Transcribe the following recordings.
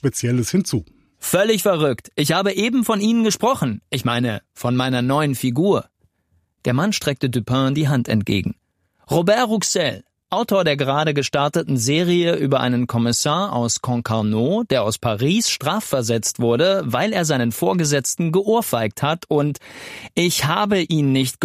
Spezielles hinzu. Völlig verrückt. Ich habe eben von Ihnen gesprochen. Ich meine, von meiner neuen Figur. Der Mann streckte Dupin die Hand entgegen. Robert Rouxel, Autor der gerade gestarteten Serie über einen Kommissar aus Concarneau, der aus Paris strafversetzt wurde, weil er seinen Vorgesetzten geohrfeigt hat, und ich habe ihn nicht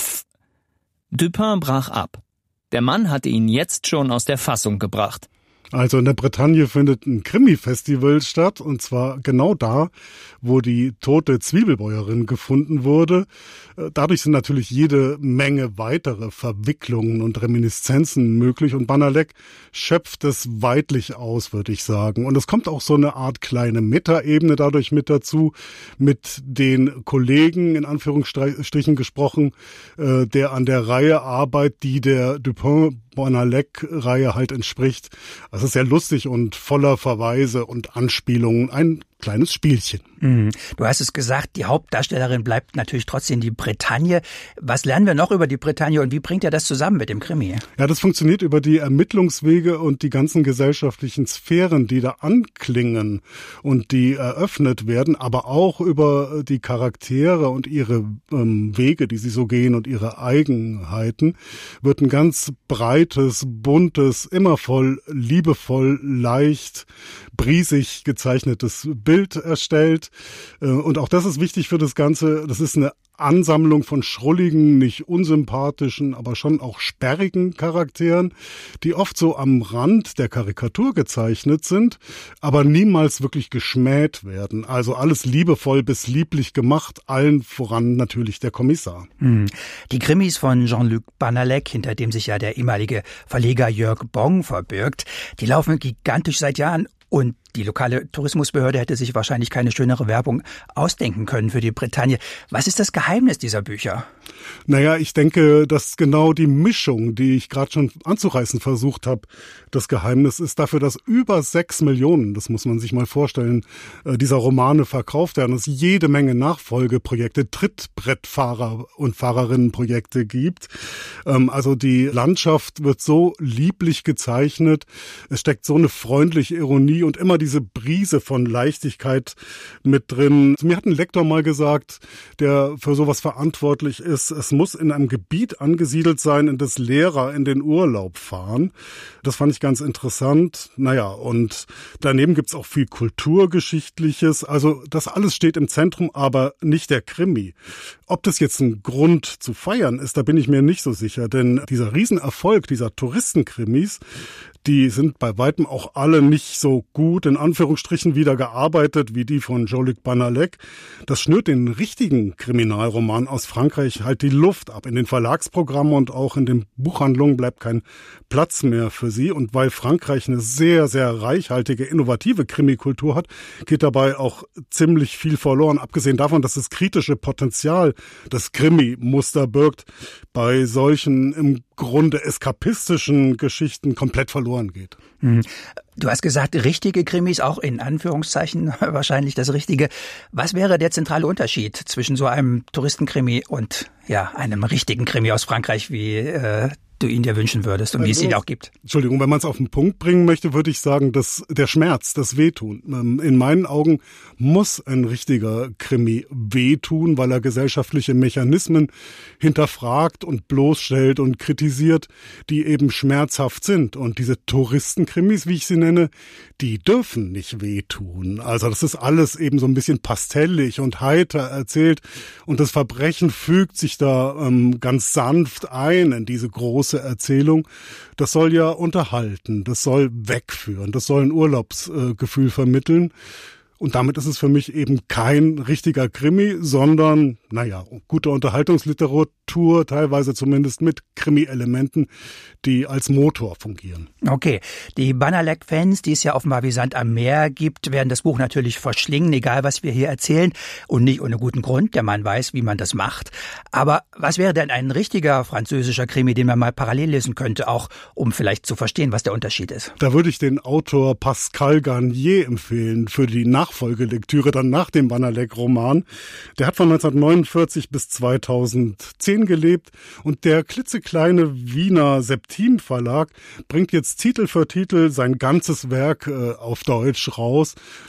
Dupin brach ab. Der Mann hatte ihn jetzt schon aus der Fassung gebracht. Also in der Bretagne findet ein Krimi-Festival statt, und zwar genau da, wo die tote Zwiebelbäuerin gefunden wurde. Dadurch sind natürlich jede Menge weitere Verwicklungen und Reminiszenzen möglich, und Banalek schöpft es weidlich aus, würde ich sagen. Und es kommt auch so eine Art kleine Metaebene dadurch mit dazu, mit den Kollegen, in Anführungsstrichen gesprochen, der an der Reihe arbeitet, die der Dupin-Banalek-Reihe halt entspricht. Es ist sehr lustig und voller Verweise und Anspielungen. Ein kleines Spielchen. Du hast es gesagt, die Hauptdarstellerin bleibt natürlich trotzdem die Bretagne. Was lernen wir noch über die Bretagne und wie bringt er das zusammen mit dem Krimi? Ja, das funktioniert über die Ermittlungswege und die ganzen gesellschaftlichen Sphären, die da anklingen und die eröffnet werden, aber auch über die Charaktere und ihre Wege, die sie so gehen, und ihre Eigenheiten, wird ein ganz breites, buntes, immer voll liebevoll, leicht, briesig gezeichnetes Bild erstellt. Und auch das ist wichtig für das Ganze. Das ist eine Ansammlung von schrulligen, nicht unsympathischen, aber schon auch sperrigen Charakteren, die oft so am Rand der Karikatur gezeichnet sind, aber niemals wirklich geschmäht werden. Also alles liebevoll bis lieblich gemacht, allen voran natürlich der Kommissar. Die Krimis von Jean-Luc Banalek, hinter dem sich ja der ehemalige Verleger Jörg Bong verbirgt, die laufen gigantisch seit Jahren. Und die lokale Tourismusbehörde hätte sich wahrscheinlich keine schönere Werbung ausdenken können für die Bretagne. Was ist das Geheimnis dieser Bücher? Naja, ich denke, dass genau die Mischung, die ich gerade schon anzureißen versucht habe, das Geheimnis ist dafür, dass über 6 Millionen, das muss man sich mal vorstellen, dieser Romane verkauft werden, dass es jede Menge Nachfolgeprojekte, Trittbrettfahrer- und Fahrerinnenprojekte gibt. Also die Landschaft wird so lieblich gezeichnet, es steckt so eine freundliche Ironie und immer diese Brise von Leichtigkeit mit drin. Mir hat ein Lektor mal gesagt, der für sowas verantwortlich ist, es muss in einem Gebiet angesiedelt sein, in das Lehrer in den Urlaub fahren. Das fand ich ganz interessant. Naja, und daneben gibt's auch viel Kulturgeschichtliches. Also das alles steht im Zentrum, aber nicht der Krimi. Ob das jetzt ein Grund zu feiern ist, da bin ich mir nicht so sicher. Denn dieser Riesenerfolg dieser Touristenkrimis, die sind bei weitem auch alle nicht so gut, in Anführungsstrichen, wieder gearbeitet wie die von Jean-Luc Banalek. Das schnürt den richtigen Kriminalroman aus Frankreich halt die Luft ab. In den Verlagsprogrammen und auch in den Buchhandlungen bleibt kein Platz mehr für sie. Und weil Frankreich eine sehr, sehr reichhaltige, innovative Krimikultur hat, geht dabei auch ziemlich viel verloren. Abgesehen davon, dass das kritische Potenzial das Krimi-Muster birgt, bei solchen im Grunde eskapistischen Geschichten komplett verloren geht. Du hast gesagt, richtige Krimis, auch in Anführungszeichen wahrscheinlich das Richtige. Was wäre der zentrale Unterschied zwischen so einem Touristenkrimi und einem richtigen Krimi aus Frankreich, wie du ihn dir wünschen würdest und wie es ihn auch gibt? Entschuldigung, wenn man es auf den Punkt bringen möchte, würde ich sagen, dass der Schmerz, das Wehtun. In meinen Augen muss ein richtiger Krimi wehtun, weil er gesellschaftliche Mechanismen hinterfragt und bloßstellt und kritisiert, die eben schmerzhaft sind. Und diese Touristenkrimis, wie ich sie nenne, die dürfen nicht wehtun. Also das ist alles eben so ein bisschen pastellig und heiter erzählt, und das Verbrechen fügt sich da ganz sanft ein in diese große Erzählung. Das soll ja unterhalten, das soll wegführen, das soll ein Urlaubsgefühl vermitteln. Und damit ist es für mich eben kein richtiger Krimi, sondern, gute Unterhaltungsliteratur, teilweise zumindest mit Krimi-Elementen, die als Motor fungieren. Okay, die Banalek-Fans, die es ja offenbar wie Sand am Meer gibt, werden das Buch natürlich verschlingen, egal was wir hier erzählen. Und nicht ohne guten Grund, der Mann weiß, wie man das macht. Aber was wäre denn ein richtiger französischer Krimi, den man mal parallel lesen könnte, auch um vielleicht zu verstehen, was der Unterschied ist? Da würde ich den Autor Pascal Garnier empfehlen für die Nachfolgelektüre dann nach dem Banalek-Roman. Der hat von 1949 bis 2010 gelebt, und der klitzekleine Wiener Septim Verlag bringt jetzt Titel für Titel sein ganzes Werk auf Deutsch raus.